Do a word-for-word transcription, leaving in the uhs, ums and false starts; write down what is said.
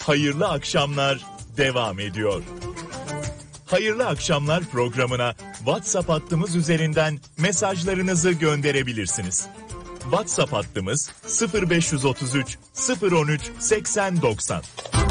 Hayırlı akşamlar devam ediyor. Hayırlı akşamlar programına WhatsApp hattımız üzerinden mesajlarınızı gönderebilirsiniz. WhatsApp hattımız sıfır beş otuz üç sıfır on üç seksen doksan.